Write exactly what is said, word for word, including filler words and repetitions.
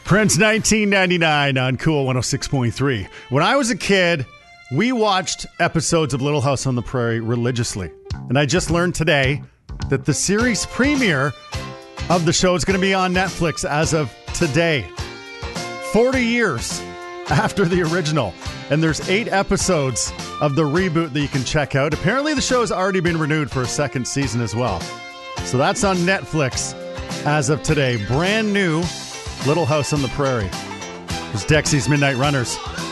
Prince, nineteen ninety-nine on Cool one oh six point three. When I was a kid, we watched episodes of Little House on the Prairie religiously. And I just learned today that the series premiere of the show is going to be on Netflix as of today. forty years after the original. And there's eight episodes of the reboot that you can check out. Apparently the show has already been renewed for a second season as well. So that's on Netflix as of today. Brand new Little House on the Prairie. It's Dexy's Midnight Runners.